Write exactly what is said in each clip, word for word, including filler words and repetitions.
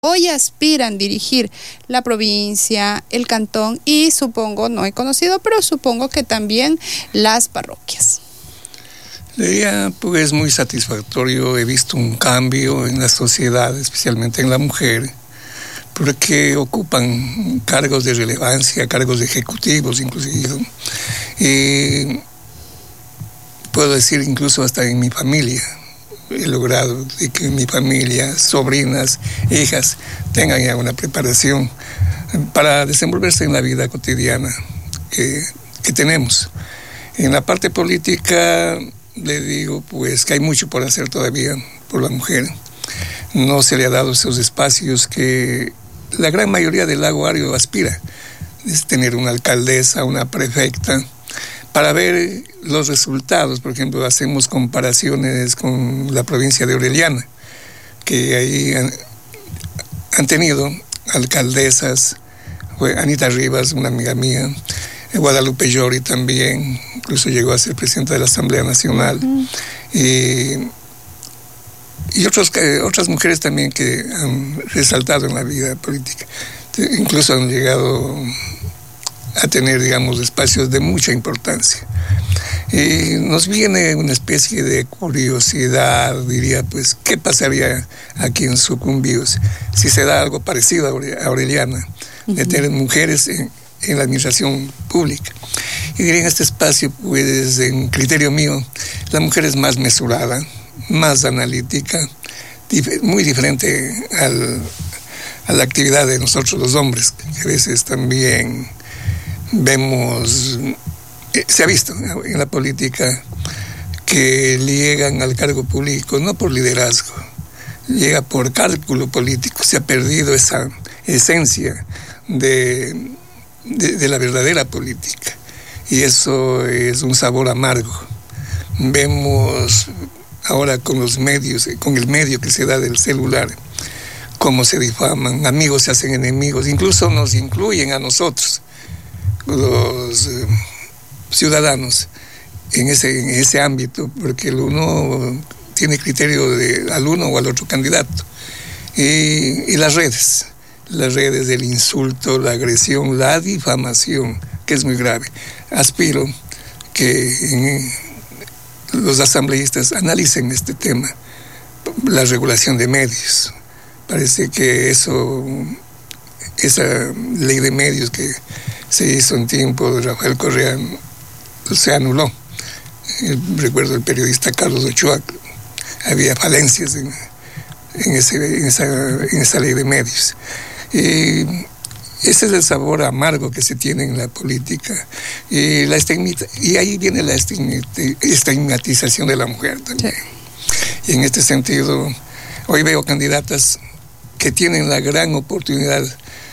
hoy aspiran dirigir la provincia, el cantón y supongo, no he conocido, pero supongo que también las parroquias. Diría, pues, muy satisfactorio. He visto un cambio en la sociedad, especialmente en la mujer, porque ocupan cargos de relevancia, cargos ejecutivos inclusive. Y puedo decir incluso hasta en mi familia. He logrado de que mi familia, sobrinas, hijas, tengan ya una preparación para desenvolverse en la vida cotidiana que, que tenemos. En la parte política, le digo pues que hay mucho por hacer todavía por la mujer. No se le ha dado esos espacios que la gran mayoría del Lago Ario aspira. Es tener una alcaldesa, una prefecta, para ver los resultados. Por ejemplo, hacemos comparaciones con la provincia de Orellana, que ahí han, han tenido alcaldesas, fue Anita Rivas, una amiga mía, Guadalupe Llori también, incluso llegó a ser presidenta de la Asamblea Nacional, uh-huh. y, y otros, otras mujeres también que han resaltado en la vida política, incluso han llegado a tener, digamos, espacios de mucha importancia. Y nos viene una especie de curiosidad, diría, pues, ¿qué pasaría aquí en Sucumbíos si se da algo parecido a Orellana, uh-huh. de tener mujeres en, en la administración pública? Y diría, en este espacio, pues, en criterio mío, la mujer es más mesurada, más analítica, dif- muy diferente al, a la actividad de nosotros los hombres, que a veces también vemos, eh, se ha visto en la política que llegan al cargo público no por liderazgo, llega por cálculo político. Se ha perdido esa esencia de, de, de la verdadera política, y eso es un sabor amargo. Vemos ahora con los medios, con el medio que se da del celular, cómo se difaman, amigos se hacen enemigos, incluso nos incluyen a nosotros, los eh, ciudadanos, en ese, en ese ámbito, porque el uno tiene criterio de, al uno o al otro candidato. Y, y las redes, las redes del insulto, la agresión, la difamación, que es muy grave. Aspiro que en, los asambleístas analicen este tema, la regulación de medios. Parece que eso, esa ley de medios que se hizo en tiempo de Rafael Correa, se anuló. Recuerdo el periodista Carlos Ochoa, había falencias en, en, ese, en, esa, en esa ley de medios. Y ese es el sabor amargo que se tiene en la política. Y, la estigmita, y ahí viene la estigmatización de la mujer también. Sí. Y en este sentido, hoy veo candidatas que tienen la gran oportunidad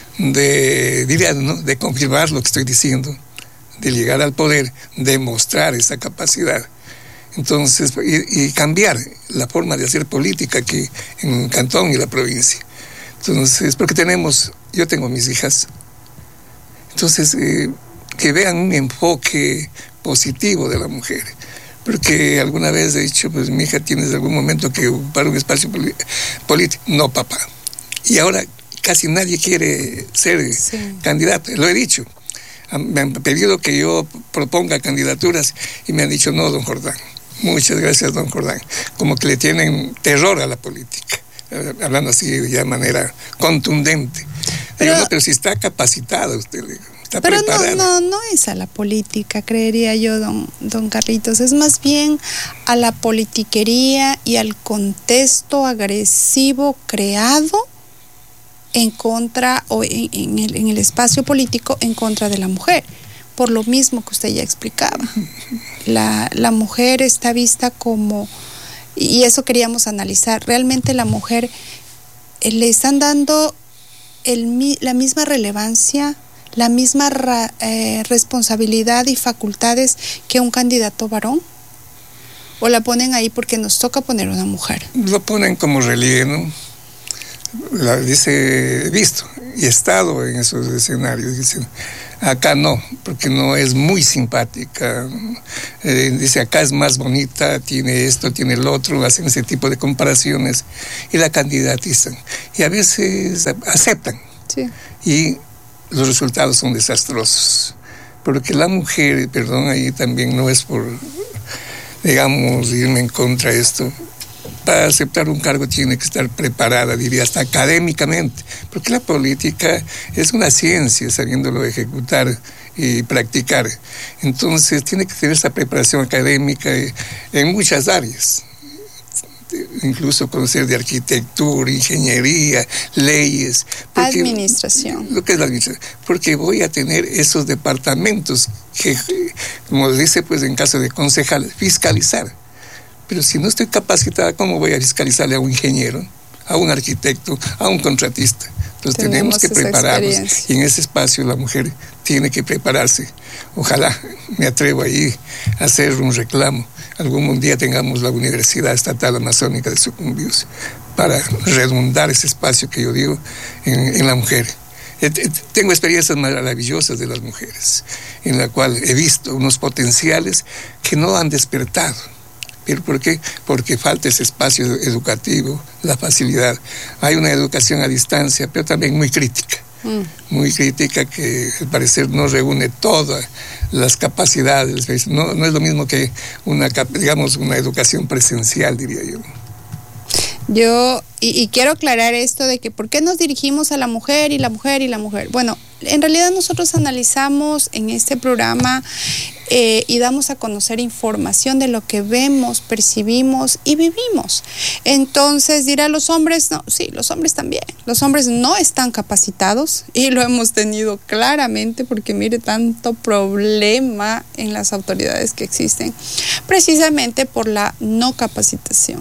de, diría, ¿no?, de confirmar lo que estoy diciendo, de llegar al poder, de mostrar esa capacidad. Entonces, y, y cambiar la forma de hacer política aquí en el cantón y la provincia. Entonces, porque tenemos, yo tengo mis hijas, entonces, eh, que vean un enfoque positivo de la mujer. Porque alguna vez he dicho, pues mi hija, ¿tienes algún momento que ocupar un espacio político? No, papá. Y ahora casi nadie quiere ser sí. candidato, lo he dicho. Me han pedido que yo proponga candidaturas y me han dicho, no, don Jordán. Muchas gracias, don Jordán. Como que le tienen terror a la política, hablando así ya de manera contundente. Pero, digo, no, pero si está capacitada usted, está pero preparada. no, no, no es a la política, creería yo, don, don Carlitos. Es más bien a la politiquería y al contexto agresivo creado en contra o en, en, el, en el espacio político en contra de la mujer, por lo mismo que usted ya explicaba. La, la mujer está vista como, y eso queríamos analizar, realmente la mujer eh, le están dando el, la misma relevancia, la misma ra, eh, responsabilidad y facultades que un candidato varón, o la ponen ahí porque nos toca poner una mujer. Lo ponen como relleno. La, dice, he visto y he estado en esos escenarios, dicen, Acá no, porque no es muy simpática. Eh, dice, acá es más bonita, tiene esto, tiene el otro, hacen ese tipo de comparaciones y la candidatizan. Y a veces aceptan. Sí. Y los resultados son desastrosos. Porque la mujer, perdón, ahí también no es por, digamos, irme en contra de esto. Para aceptar un cargo tiene que estar preparada, diría, hasta académicamente, porque la política es una ciencia, sabiéndolo ejecutar y practicar. Entonces tiene que tener esa preparación académica en muchas áreas, incluso conocer de arquitectura, ingeniería, leyes. Porque, administración. Lo que es la administración, porque voy a tener esos departamentos que, como dice, pues en caso de concejal, fiscalizar. Pero si no estoy capacitada, ¿cómo voy a fiscalizarle a un ingeniero, a un arquitecto, a un contratista? Entonces tenemos, tenemos que prepararnos. Y en ese espacio la mujer tiene que prepararse. Ojalá me atrevo ahí a hacer un reclamo. Algún día tengamos la Universidad Estatal Amazónica de Sucumbíos para redundar ese espacio que yo digo en, en la mujer. Tengo experiencias maravillosas de las mujeres, en la cual he visto unos potenciales que no han despertado. ¿Por qué? Porque falta ese espacio educativo, la facilidad. Hay una educación a distancia, pero también muy crítica. Mm. Muy crítica que al parecer no reúne todas las capacidades. No, no es lo mismo que una, digamos, una educación presencial, diría yo. Yo, y, y quiero aclarar esto de que ¿por qué nos dirigimos a la mujer y la mujer y la mujer? Bueno, en realidad nosotros analizamos en este programa eh, y damos a conocer información de lo que vemos, percibimos y vivimos. Entonces dirá, los hombres, no, sí, los hombres también. Los hombres no están capacitados y lo hemos tenido claramente porque mire tanto problema en las autoridades que existen, precisamente por la no capacitación.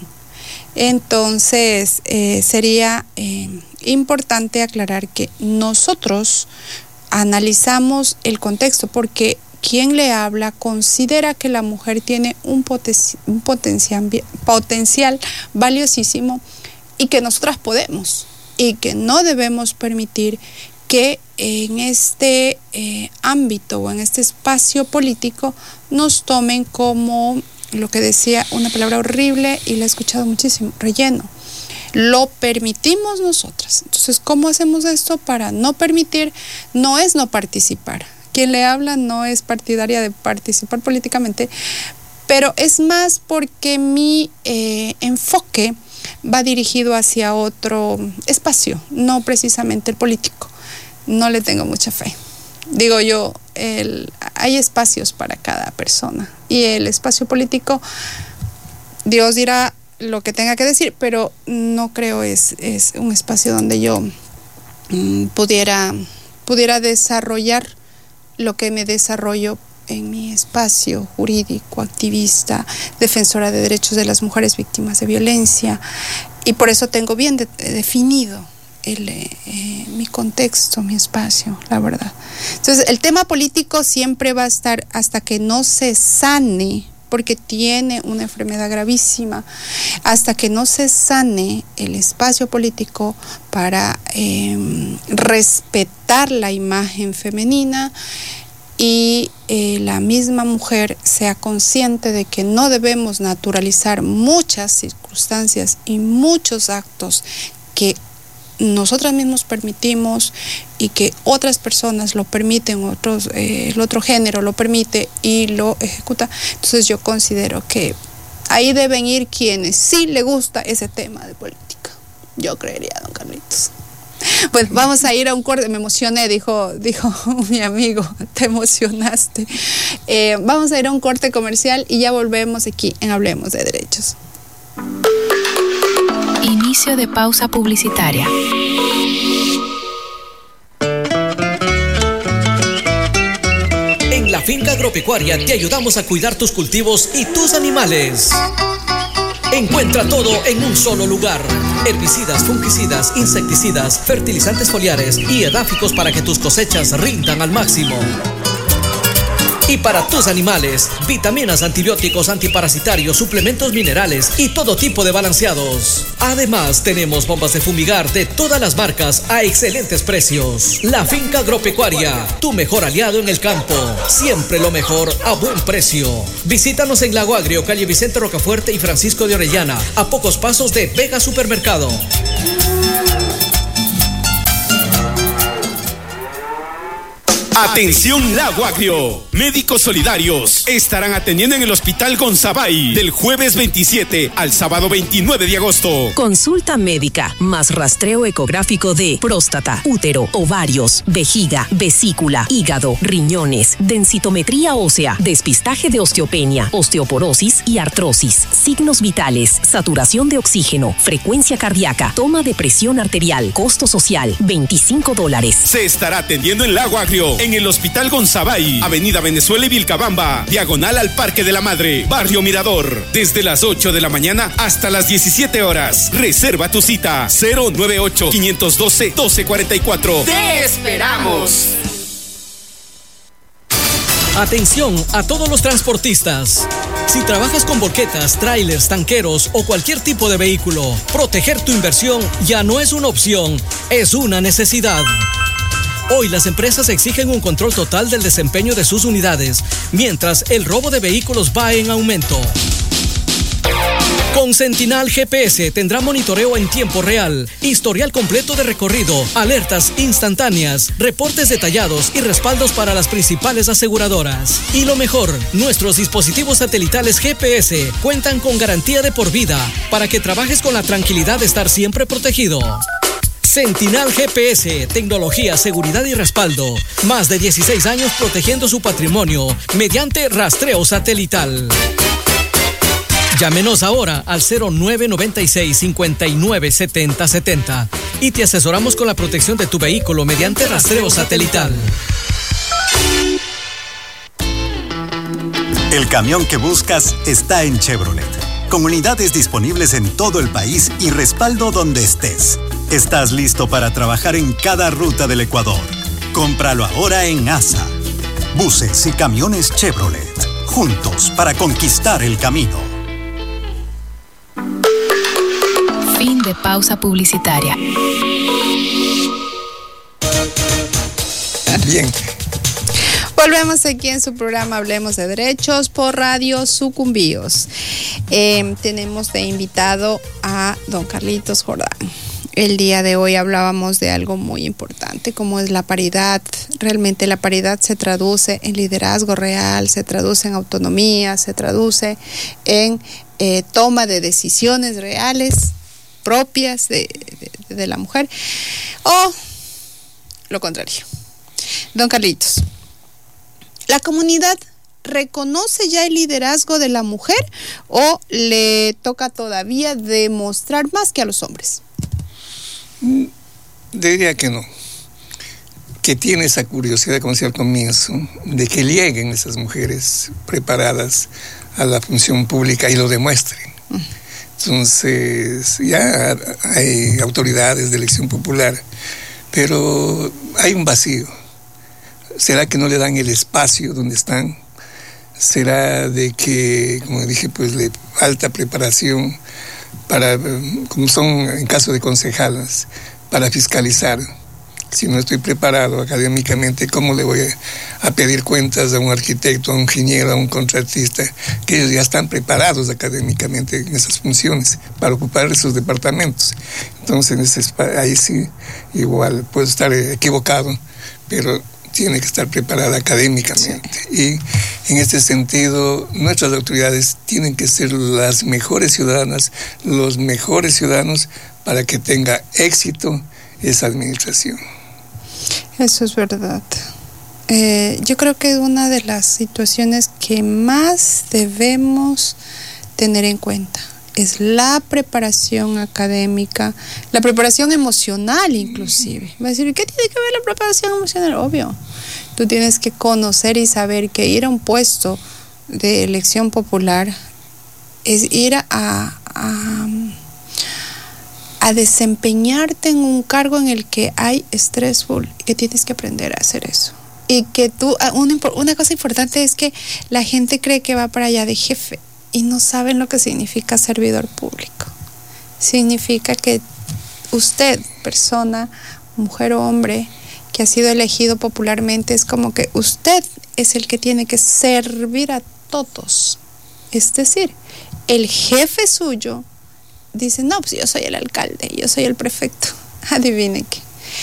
Entonces, eh, sería eh, importante aclarar que nosotros analizamos el contexto porque quien le habla considera que la mujer tiene un, poten- un potencial, potencial valiosísimo y que nosotras podemos y que no debemos permitir que en este eh, ámbito o en este espacio político nos tomen como... lo que decía, una palabra horrible y la he escuchado muchísimo, relleno. Lo permitimos nosotras. Entonces, ¿cómo hacemos esto para no permitir? No es no participar. Quien le habla no es partidaria de participar políticamente, pero es más porque mi eh, enfoque va dirigido hacia otro espacio, no precisamente el político. No le tengo mucha fe. Digo yo, el, hay espacios para cada persona y el espacio político, Dios dirá lo que tenga que decir, pero no creo es, es un espacio donde yo mm, pudiera, pudiera desarrollar lo que me desarrollo en mi espacio jurídico, activista, defensora de derechos de las mujeres víctimas de violencia, y por eso tengo bien de, definido El, eh, mi contexto, mi espacio, la verdad. Entonces, el tema político siempre va a estar hasta que no se sane, porque tiene una enfermedad gravísima, hasta que no se sane el espacio político para eh, respetar la imagen femenina y eh, la misma mujer sea consciente de que no debemos naturalizar muchas circunstancias y muchos actos que nosotras mismos permitimos y que otras personas lo permiten, otros, eh, el otro género lo permite y lo ejecuta. Entonces yo considero que ahí deben ir quienes sí le gusta ese tema de política. Yo creería, don Carlitos. Pues vamos a ir a un corte. Me emocioné, dijo, dijo mi amigo, te emocionaste. Eh, vamos a ir a un corte comercial y ya volvemos aquí en Hablemos de Derechos. Inicio de pausa publicitaria. En la Finca Agropecuaria te ayudamos a cuidar tus cultivos y tus animales. Encuentra todo en un solo lugar. Herbicidas, fungicidas, insecticidas, fertilizantes foliares y edáficos para que tus cosechas rindan al máximo. Y para tus animales, vitaminas, antibióticos, antiparasitarios, suplementos minerales y todo tipo de balanceados. Además, tenemos bombas de fumigar de todas las marcas a excelentes precios. La Finca Agropecuaria, tu mejor aliado en el campo. Siempre lo mejor a buen precio. Visítanos en Lago Agrio, calle Vicente Rocafuerte y Francisco de Orellana, a pocos pasos de Vega Supermercado. Atención Lago Agrio, médicos solidarios estarán atendiendo en el Hospital Gonzabay del jueves veintisiete al sábado veintinueve de agosto. Consulta médica más rastreo ecográfico de próstata, útero, ovarios, vejiga, vesícula, hígado, riñones, densitometría ósea, despistaje de osteopenia, osteoporosis y artrosis, signos vitales, saturación de oxígeno, frecuencia cardíaca, toma de presión arterial, costo social, veinticinco dólares. Se estará atendiendo en Lago Agrio, en el Hospital Gonzabay, Avenida Venezuela y Vilcabamba, diagonal al Parque de la Madre, Barrio Mirador, desde las ocho de la mañana hasta las diecisiete horas. Reserva tu cita cero nueve ocho, cinco uno dos, uno dos cuatro cuatro. ¡Te esperamos! Atención a todos los transportistas. Si trabajas con volquetas, trailers, tanqueros o cualquier tipo de vehículo, proteger tu inversión ya no es una opción, es una necesidad. Hoy las empresas exigen un control total del desempeño de sus unidades, mientras el robo de vehículos va en aumento. Con Sentinal G P S tendrá monitoreo en tiempo real, historial completo de recorrido, alertas instantáneas, reportes detallados y respaldos para las principales aseguradoras. Y lo mejor, nuestros dispositivos satelitales G P S cuentan con garantía de por vida para que trabajes con la tranquilidad de estar siempre protegido. Sentinal G P S, tecnología, seguridad y respaldo. Más de dieciséis años protegiendo su patrimonio mediante rastreo satelital. Llámenos ahora al cero nueve nueve seis, cinco nueve siete cero siete cero y te asesoramos con la protección de tu vehículo mediante rastreo satelital. El camión que buscas está en Chevrolet, con unidades disponibles en todo el país y respaldo donde estés. Estás listo para trabajar en cada ruta del Ecuador. Cómpralo ahora en A S A. Buses y camiones Chevrolet, juntos para conquistar el camino. Fin de pausa publicitaria. Bien. Volvemos aquí en su programa Hablemos de Derechos por Radio Sucumbíos. Eh, tenemos de invitado a don Carlitos Jordán. El día de hoy hablábamos de algo muy importante, como es la paridad. Realmente la paridad se traduce en liderazgo real, se traduce en autonomía, se traduce en eh, toma de decisiones reales, propias de, de, de la mujer, o lo contrario. Don Carlitos, ¿la comunidad reconoce ya el liderazgo de la mujer o le toca todavía demostrar más que a los hombres? Diría que no, que tiene esa curiosidad, como decía al comienzo, de que lleguen esas mujeres preparadas a la función pública y lo demuestren. Uh-huh. Entonces, ya hay autoridades de elección popular, pero hay un vacío. ¿Será que no le dan el espacio donde están? ¿Será de que, como dije, pues le falta preparación para, como son en caso de concejalas, para fiscalizar? Si no estoy preparado académicamente, ¿cómo le voy a, a pedir cuentas a un arquitecto, a un ingeniero, a un contratista, que ellos ya están preparados académicamente en esas funciones para ocupar esos departamentos? Entonces, ahí sí, igual puedo estar equivocado, pero tiene que estar preparada académicamente. Y en este sentido, nuestras autoridades tienen que ser las mejores ciudadanas, los mejores ciudadanos para que tenga éxito esa administración. Eso es verdad. Eh, yo creo que una de las situaciones que más debemos tener en cuenta es la preparación académica, la preparación emocional inclusive. Va a decir, ¿qué tiene que ver la preparación emocional? Obvio. Tú tienes que conocer y saber que ir a un puesto de elección popular es ir a, a, a desempeñarte en un cargo en el que hay stressful, que tienes que aprender a hacer eso. Y que tú, una, una cosa importante es que la gente cree que va para allá de jefe y no saben lo que significa servidor público. Significa que usted, persona, mujer o hombre, que ha sido elegido popularmente, es como que usted es el que tiene que servir a todos. Es decir, el jefe suyo dice, no, pues yo soy el alcalde, yo soy el prefecto. Adivine qué.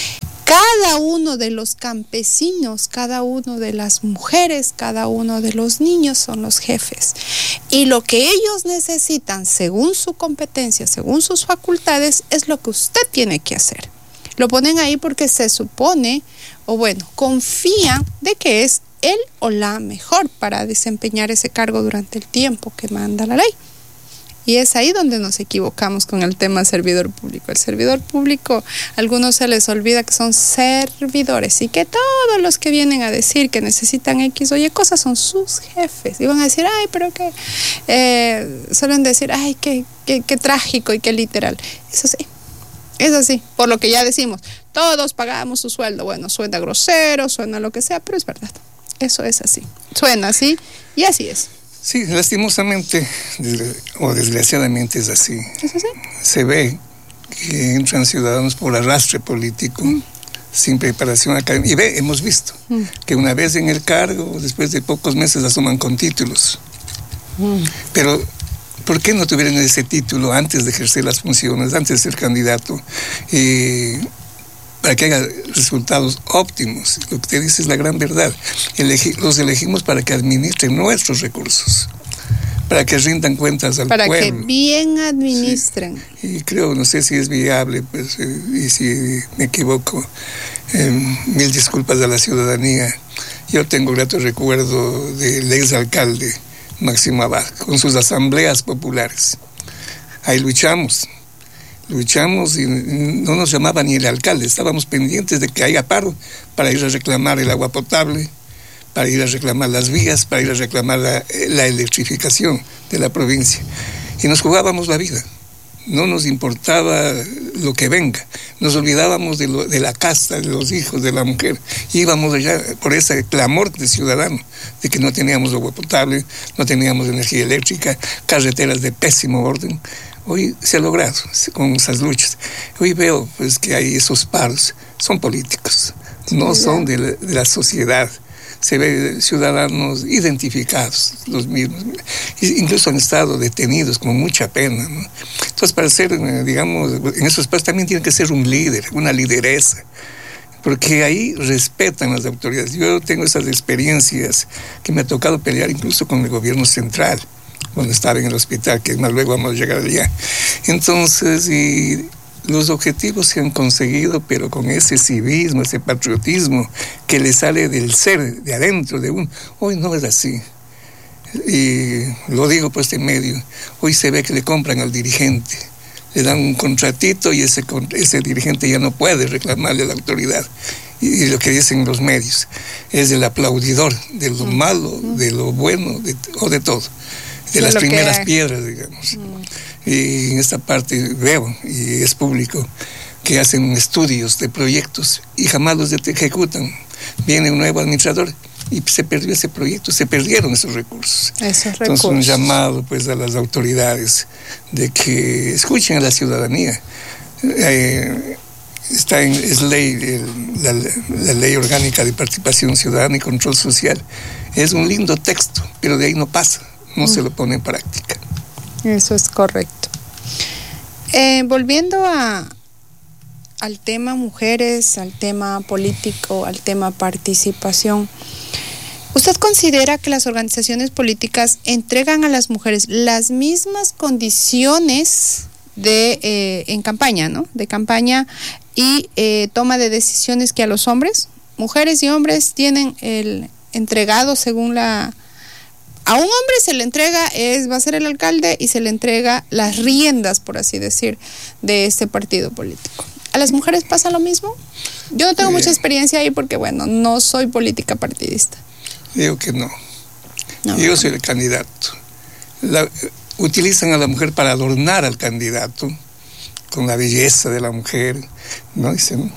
Cada uno de los campesinos, cada uno de las mujeres, cada uno de los niños son los jefes. Y lo que ellos necesitan, según su competencia, según sus facultades, es lo que usted tiene que hacer. Lo ponen ahí porque se supone, o bueno, confían de que es él o la mejor para desempeñar ese cargo durante el tiempo que manda la ley. Y es ahí donde nos equivocamos con el tema servidor público. El servidor público, a algunos se les olvida que son servidores y que todos los que vienen a decir que necesitan X o Y cosas son sus jefes. Y van a decir, ay, pero que, eh, suelen decir, ay, qué, qué, qué trágico y qué literal. Eso sí, es así, por lo que ya decimos, todos pagamos su sueldo. Bueno, suena grosero, suena lo que sea, pero es verdad. Eso es así, suena así y así es. Sí, lastimosamente o desgraciadamente es así. ¿Es así? Se ve que entran ciudadanos por arrastre político, mm. sin preparación académica. Y ve, hemos visto mm. que una vez en el cargo, después de pocos meses asoman con títulos. Mm. Pero, ¿por qué no tuvieron ese título antes de ejercer las funciones, antes de ser candidato? Eh, para que haga resultados óptimos. Lo que te dice es la gran verdad. Elegi- los elegimos para que administren nuestros recursos, para que rindan cuentas al para pueblo. Para que bien administren. Sí. Y creo, no sé si es viable, pues, eh, y si me equivoco, eh, mil disculpas a la ciudadanía. Yo tengo grato recuerdo del exalcalde Máximo Abad, con sus asambleas populares. Ahí luchamos. Luchamos y no nos llamaba ni el alcalde, estábamos pendientes de que haya paro para ir a reclamar el agua potable, para ir a reclamar las vías, para ir a reclamar la, la electrificación de la provincia. Y nos jugábamos la vida, no nos importaba lo que venga, nos olvidábamos de, lo, de la casta, de los hijos, de la mujer. Íbamos allá por ese clamor de ciudadano, de que no teníamos agua potable, no teníamos energía eléctrica, carreteras de pésimo orden. Hoy se ha logrado con esas luchas. Hoy veo pues que hay esos paros, son políticos, no son de la, de la sociedad. Se ve ciudadanos identificados, los mismos. Incluso han estado detenidos con mucha pena, ¿no? Entonces, para ser, digamos, en esos espacios también tiene que ser un líder, una lideresa, porque ahí respetan las autoridades. Yo tengo esas experiencias que me ha tocado pelear incluso con el gobierno central, cuando estaba en el hospital, que más luego vamos a llegar allá. Entonces, y los objetivos se han conseguido, pero con ese civismo, ese patriotismo que le sale del ser, de adentro de uno. Hoy no es así. Y lo digo por este medio. Hoy se ve que le compran al dirigente, le dan un contratito y ese, ese dirigente ya no puede reclamarle a la autoridad. Y lo que dicen los medios es el aplaudidor de lo malo, de lo bueno, de, o de todo. De las primeras piedras, digamos. Mm. Y en esta parte veo, y es público, que hacen estudios de proyectos y jamás los ejecutan. Viene un nuevo administrador y se perdió ese proyecto, se perdieron esos recursos. Esos Entonces recursos. Un llamado pues a las autoridades de que escuchen a la ciudadanía. Eh, está en es ley el, la, la ley orgánica de participación ciudadana y control social. Es un lindo texto, pero de ahí no pasa. No se lo pone en práctica. Eso es correcto. Eh, volviendo a, al tema mujeres, al tema político, al tema participación, ¿usted considera que las organizaciones políticas entregan a las mujeres las mismas condiciones de eh, en campaña, ¿no? De campaña y eh, toma de decisiones que a los hombres? Mujeres y hombres tienen el entregado según la... A un hombre se le entrega, es, va a ser el alcalde y se le entrega las riendas, por así decir, de este partido político. ¿A las mujeres pasa lo mismo? Yo no tengo eh, mucha experiencia ahí porque, bueno, no soy política partidista. Digo que no. no Yo no. soy el candidato. La, utilizan a la mujer para adornar al candidato con la belleza de la mujer, ¿no? Dicen,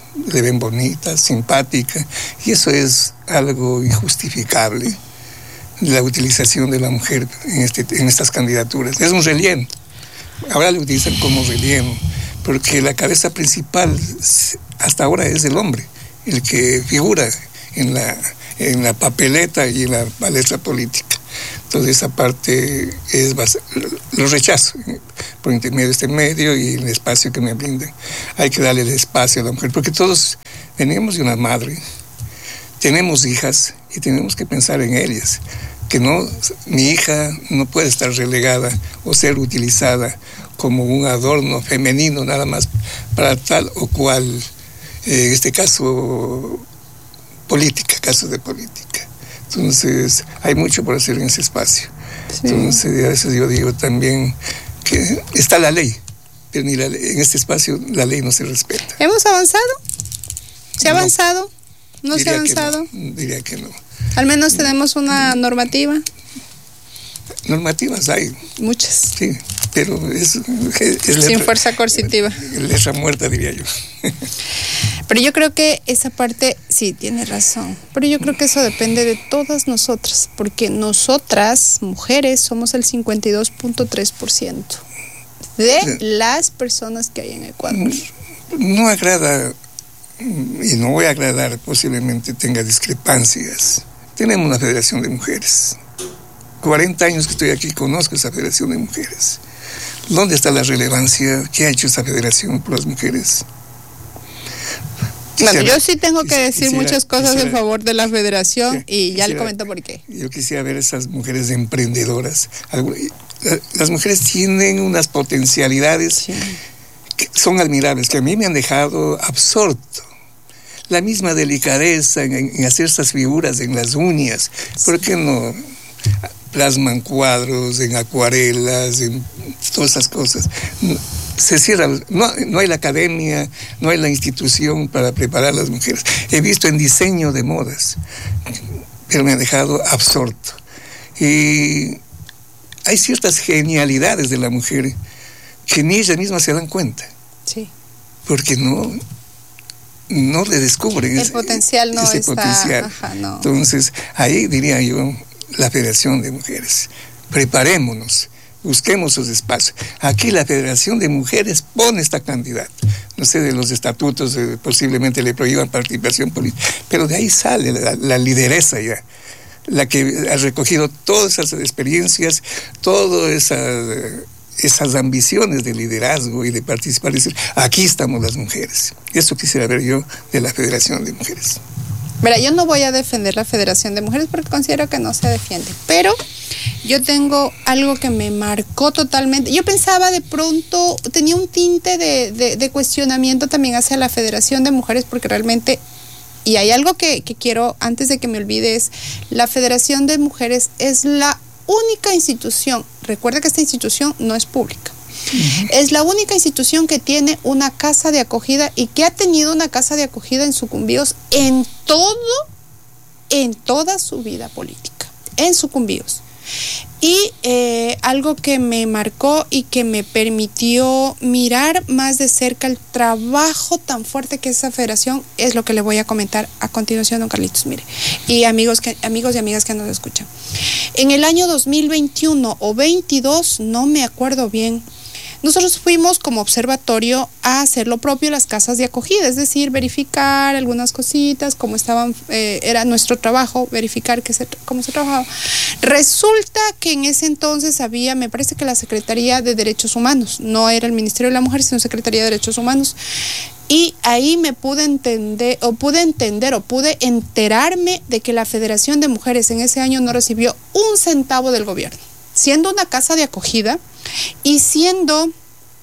le ven bonita, simpática, y eso es algo injustificable, la utilización de la mujer en, este, en estas candidaturas. Es un relleno. Ahora lo utilizan como relleno, porque la cabeza principal hasta ahora es el hombre, el que figura en la, en la papeleta y en la palestra política. Entonces esa parte es lo rechazo por intermedio de este medio y el espacio que me brindan. Hay que darle el espacio a la mujer, porque todos venimos de una madre, tenemos hijas y tenemos que pensar en ellas, que no, mi hija no puede estar relegada o ser utilizada como un adorno femenino nada más para tal o cual, eh, en este caso, política, casos de política. Entonces, hay mucho por hacer en ese espacio. Sí. Entonces, a veces yo digo también que está la ley, pero ni la ley, en este espacio la ley no se respeta. ¿Hemos avanzado? ¿Se ha no, avanzado? ¿No se ha avanzado? No, diría que no. Al menos tenemos una normativa. Normativas hay. Muchas. Sí, pero es, es, es letra, sin fuerza coercitiva. Letra muerta, diría yo. Pero yo creo que esa parte, sí, tiene razón, pero yo creo que eso depende de todas nosotras, porque nosotras, mujeres, somos el cincuenta y dos punto tres por ciento de sí. las personas que hay en Ecuador. No agrada, y no voy a agradar, posiblemente tenga discrepancias. Tenemos una federación de mujeres. cuarenta años que estoy aquí, conozco esa federación de mujeres. ¿Dónde está la relevancia? ¿Qué ha hecho esa federación por las mujeres? Bueno, yo sí tengo que decir quisiera, muchas cosas quisiera, en favor de la federación quisiera, y ya le comento por qué. Yo quisiera ver esas mujeres emprendedoras. Las mujeres tienen unas potencialidades sí. que son admirables, que a mí me han dejado absorto. La misma delicadeza en, en hacer esas figuras en las uñas. ¿Por qué no plasman cuadros en acuarelas, en todas esas cosas? Se cierra, no, no hay la academia, no hay la institución para preparar a las mujeres. He visto en diseño de modas, pero me ha dejado absorto. Y hay ciertas genialidades de la mujer que ni ellas mismas se dan cuenta. Sí. Porque no, no le descubren el ese potencial. No ese está, potencial. Ajá, no. Entonces, ahí diría yo, la Federación de Mujeres, preparémonos. Busquemos sus espacios. Aquí la Federación de Mujeres pone esta candidata. No sé, de los estatutos eh, posiblemente le prohíban participación política, pero de ahí sale la, la lideresa ya, la que ha recogido todas esas experiencias, todas esas, esas ambiciones de liderazgo y de participar, y decir, aquí estamos las mujeres. Eso quisiera ver yo de la Federación de Mujeres. Mira, yo no voy a defender la Federación de Mujeres porque considero que no se defiende, pero yo tengo algo que me marcó totalmente. Yo pensaba de pronto, tenía un tinte de, de, de cuestionamiento también hacia la Federación de Mujeres, porque realmente, y hay algo que, que quiero, antes de que me olvide, es la Federación de Mujeres es la única institución, recuerda que esta institución no es pública. Uh-huh. Es la única institución que tiene una casa de acogida y que ha tenido una casa de acogida en Sucumbíos en todo, en toda su vida política, en Sucumbíos. Y eh, algo que me marcó y que me permitió mirar más de cerca el trabajo tan fuerte que es esa federación es lo que le voy a comentar a continuación, don Carlitos. Mire, y amigos, que, amigos y amigas que nos escuchan. En el año dos mil veintiuno o veintidós, no me acuerdo bien, nosotros fuimos como observatorio a hacer lo propio las casas de acogida, es decir, verificar algunas cositas, cómo estaban, eh, era nuestro trabajo, verificar que se, cómo se trabajaba. Resulta que en ese entonces había, me parece que la Secretaría de Derechos Humanos, no era el Ministerio de la Mujer, sino Secretaría de Derechos Humanos. Y ahí me pude entender, o pude entender, o pude enterarme de que la Federación de Mujeres en ese año no recibió un centavo del gobierno, siendo una casa de acogida y siendo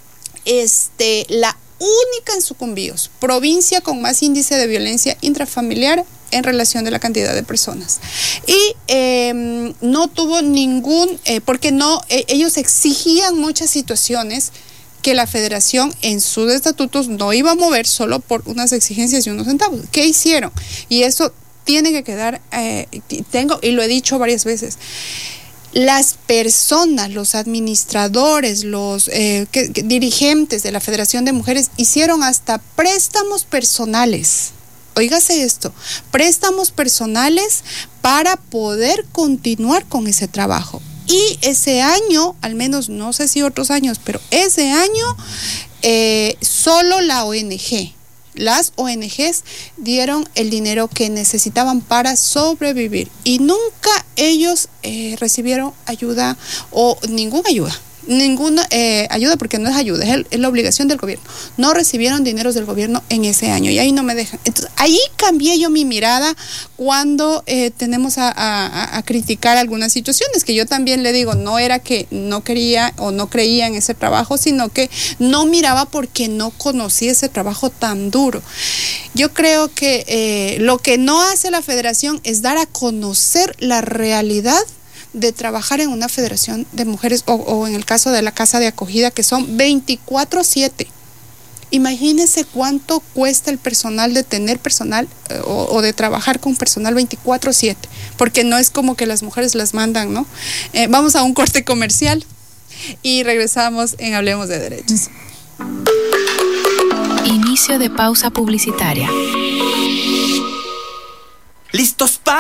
este, la única en Sucumbíos, provincia con más índice de violencia intrafamiliar en relación de la cantidad de personas. Y eh, no tuvo ningún, eh, porque no, eh, ellos exigían muchas situaciones que la federación en sus estatutos no iba a mover solo por unas exigencias y unos centavos. ¿Qué hicieron? Y eso tiene que quedar, eh, tengo, y lo he dicho varias veces, las personas, los administradores, los eh, que, que, dirigentes de la Federación de Mujeres hicieron hasta préstamos personales. Óigase esto, préstamos personales para poder continuar con ese trabajo. Y ese año, al menos no sé si otros años, pero ese año eh, solo la O N G, las O N Ges dieron el dinero que necesitaban para sobrevivir y nunca ellos eh, recibieron ayuda o ninguna ayuda. Ninguna eh, ayuda, porque no es ayuda, es, el, es la obligación del gobierno. No recibieron dineros del gobierno en ese año y ahí no me dejan. Entonces, ahí cambié yo mi mirada cuando eh, tenemos a, a, a criticar algunas situaciones, que yo también le digo, no era que no quería o no creía en ese trabajo, sino que no miraba porque no conocía ese trabajo tan duro. Yo creo que eh, lo que no hace la federación es dar a conocer la realidad de trabajar en una federación de mujeres o, o en el caso de la casa de acogida, que son veinticuatro siete. Imagínense cuánto cuesta el personal de tener personal eh, o, o de trabajar con personal veinticuatro siete, porque no es como que las mujeres las mandan, ¿no? Eh, vamos a un corte comercial y regresamos en Hablemos de Derechos. Inicio de pausa publicitaria. ¿Listos para